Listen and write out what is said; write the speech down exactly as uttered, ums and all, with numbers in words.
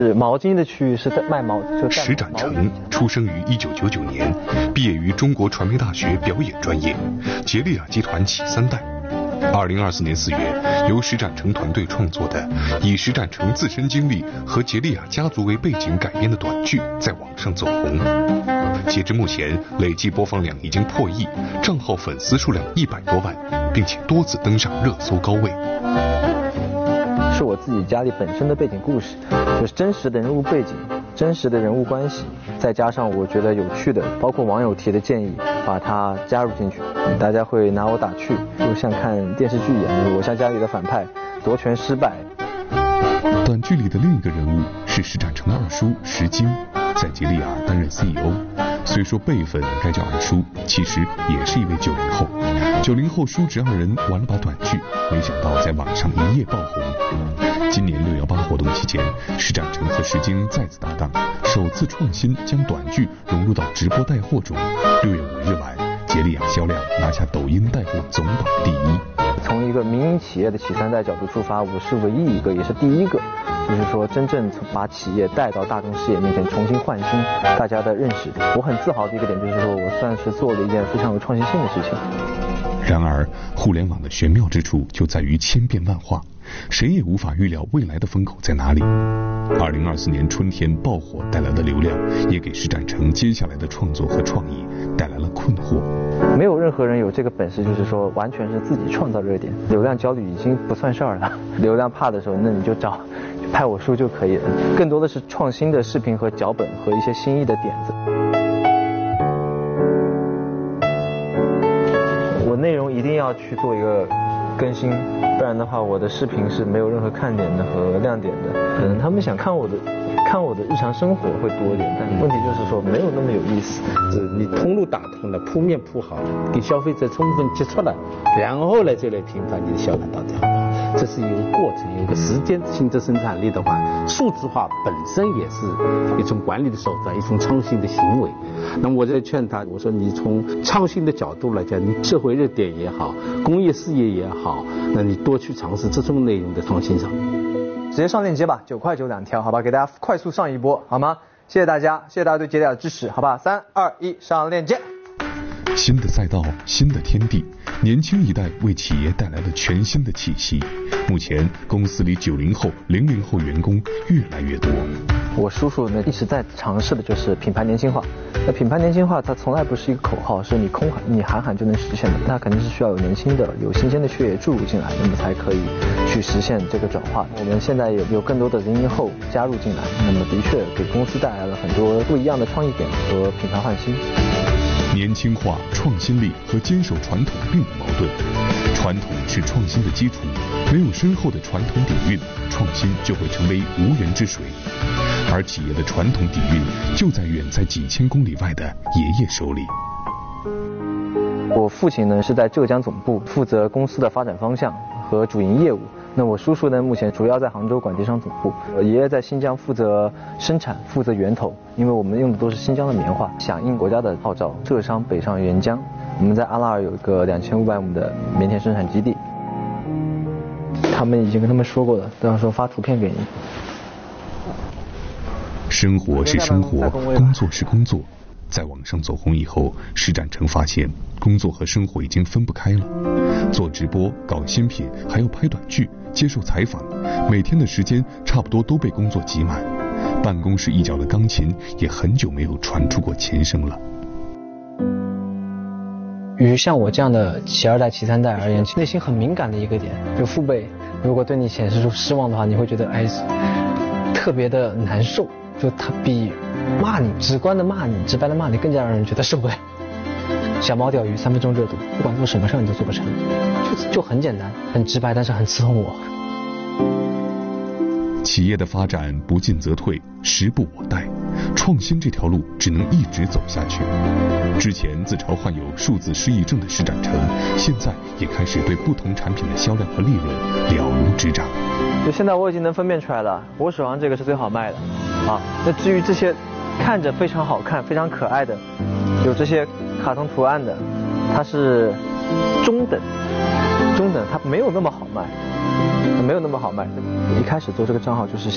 是毛巾的区域是在卖毛，就石展成出生于一九九九年，毕业于中国传媒大学表演专业，杰利亚集团起三代。二零二四年四月，由石展成团队创作的以石展成自身经历和杰利亚家族为背景改编的短剧在网上走红。截至目前，累计播放量已经破亿，账号粉丝数量一百多万，并且多次登上热搜高位。 是我自己家里本身的背景故事，就是真实的人物背景、真实的人物关系，再加上我觉得有趣的，包括网友提的建议，把它加入进去，大家会拿我打趣，就像看电视剧一样，就是我像家里的反派，夺权失败。 短剧里的另一个人物是石展成的二叔石晶，在杰利亚担任 C E O。虽说辈分该叫二叔，其实也是一位九零后。九零后叔侄二人玩了把短剧，没想到在网上一夜爆红。今年六幺八活动期间，石展成和石晶再次搭档，首次创新将短剧融入到直播带货中。六月五日晚，杰利亚销量拿下抖音带货总榜第一。 从一个民营企业的起三代角度出发，我是唯一一个，也是第一个，就是说真正把企业带到大众视野面前，重新焕新大家的认识。我很自豪的一个点就是说，我算是做了一件非常有创新性的事情。 然而，互联网的玄妙之处就在于千变万化，谁也无法预料未来的风口在哪里。二零二四年春天爆火带来的流量，也给石展成接下来的创作和创意带来了困惑。 没有任何人有这个本事，就是说完全是自己创造热点。流量焦虑已经不算事儿了，流量怕的时候，那你就找拍我书就可以了。更多的是创新的视频和脚本和一些新意的点子。我内容一定要去做一个更新，不然的话我的视频是没有任何看点的和亮点的。可能他们想看我的看我的日常生活会多一点，但问题就是说没有那么有意思。 你通路打通了，铺面铺好了，跟消费者充分接触了，然后呢就来评判你的销量到底好不好。这是一个过程，有个时间性的生产力的话，数字化本身也是一种管理的手段，一种创新的行为。那么我在劝他，我说你从创新的角度来讲，你社会热点也好，工业事业也好，那你多去尝试这种内容的创新上。 直接上链接吧，九块九两条，好吧，给大家快速上一波，好吗？谢谢大家，谢谢大家对杰利亚的支持，好吧，三二一，上链接。 新的赛道，新的天地，年轻一代为企业带来了全新的气息。目前公司里九零后、零零后员工越来越多。 我叔叔呢一直在尝试的就是品牌年轻化。那品牌年轻化它从来不是一个口号，是你空喊你喊喊就能实现的，它肯定是需要有年轻的、有新鲜的血液注入进来，那么才可以去实现这个转化。我们现在也有更多的零零后加入进来，那么的确给公司带来了很多不一样的创意点和品牌焕新。 年轻化、创新力和坚守传统并不矛盾，传统是创新的基础，没有深厚的传统底蕴，创新就会成为无源之水。而企业的传统底蕴就在远在几千公里外的爷爷手里。 我父亲呢是在浙江总部负责公司的发展方向和主营业务，那我叔叔呢目前主要在杭州管地商总部，我爷爷在新疆负责生产，负责源头，因为我们用的都是新疆的棉花，响应国家的号召，浙商北上援疆。我们在阿拉尔有一个两千五百亩的棉田生产基地，他们已经跟他们说过了，到时候发图片给你。 生活是生活，工作是工作。在网上走红以后，石展成发现工作和生活已经分不开了。做直播、搞新品，还要拍短剧、接受采访，每天的时间差不多都被工作挤满。办公室一角的钢琴也很久没有传出过琴声了。 于像我这样的企二代、企三代而言，内心很敏感的一个点，就父辈如果对你显示出失望的话，你会觉得哎，特别的难受。就他比骂你，直观的骂你，直白的骂你，更加让人觉得受不了。小毛钓鱼，三分钟热度，不管做什么事你都做不成，就就很简单，很直白，但是很刺痛我。 企业的发展不进则退，时不我待，创新这条路只能一直走下去。之前自嘲患有数字失忆症的石展成，现在也开始对不同产品的销量和利润了如指掌。 就现在我已经能分辨出来了，我手上这个是最好卖的啊。那至于这些看着非常好看、非常可爱的，有这些卡通图案的，它是中等，中等，它没有那么好卖，没有那么好卖。一开始做这个账号就是